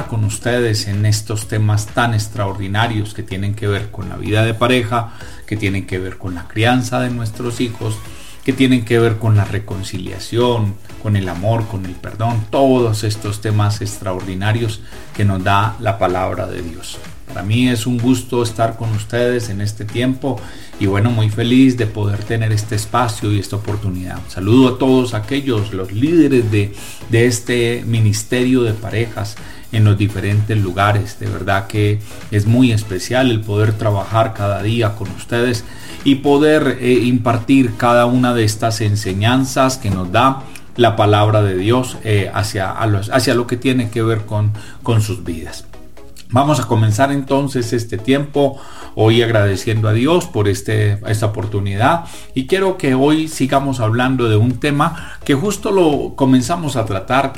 estar con ustedes en estos temas tan extraordinarios que tienen que ver con la vida de pareja, que tienen que ver con la crianza de nuestros hijos, que tienen que ver con la reconciliación, con el amor, con el perdón, todos estos temas extraordinarios que nos da la palabra de Dios. Para mí es un gusto estar con ustedes en este tiempo y bueno, muy feliz de poder tener este espacio y esta oportunidad. Saludo a todos aquellos, los líderes de este ministerio de parejas en los diferentes lugares. De verdad que es muy especial el poder trabajar cada día con ustedes y poder impartir cada una de estas enseñanzas que nos da la palabra de Dios hacia lo que tiene que ver con sus vidas. Vamos a comenzar entonces este tiempo hoy agradeciendo a Dios por esta oportunidad, y quiero que hoy sigamos hablando de un tema que justo lo comenzamos a tratar,